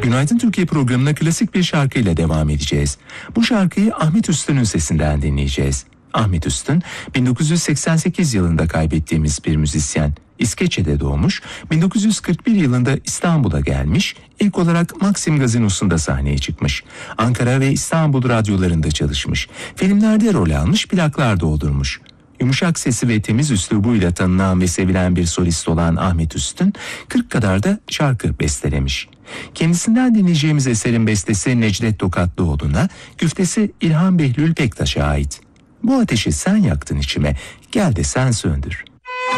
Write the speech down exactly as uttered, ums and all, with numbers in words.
Günaydın Türkiye programına klasik bir şarkıyla devam edeceğiz. Bu şarkıyı Ahmet Üstün'ün sesinden dinleyeceğiz. Ahmet Üstün, bin dokuz yüz seksen sekiz yılında kaybettiğimiz bir müzisyen. İskeçe'de doğmuş, bin dokuz yüz kırk bir yılında İstanbul'a gelmiş, ilk olarak Maxim Gazinosu'nda sahneye çıkmış. Ankara ve İstanbul radyolarında çalışmış, filmlerde rol almış, plaklar doldurmuş. Yumuşak sesi ve temiz üslubuyla tanınan ve sevilen bir solist olan Ahmet Üstün, kırk kadar da şarkı bestelemiş. Kendisinden dinleyeceğimiz eserin bestesi Necdet Tokatlıoğlu'na, güftesi İlhan Behlül Bektaş'a ait. Bu ateşi sen yaktın içime, gel de sen söndür.